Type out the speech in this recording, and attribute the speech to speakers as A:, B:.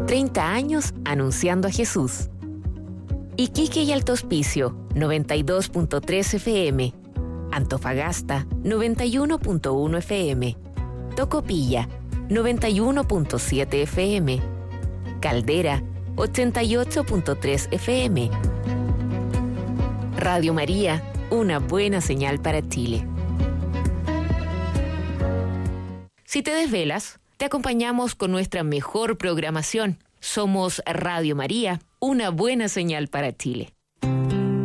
A: 30 años anunciando a Jesús. Iquique y Alto Hospicio, 92.3 FM. Antofagasta, 91.1 FM. Tocopilla, 91.7 FM. Caldera, 88.3 FM. Radio María, una buena señal para Chile. Si te desvelas, te acompañamos con nuestra mejor programación. Somos Radio María, una buena señal para Chile.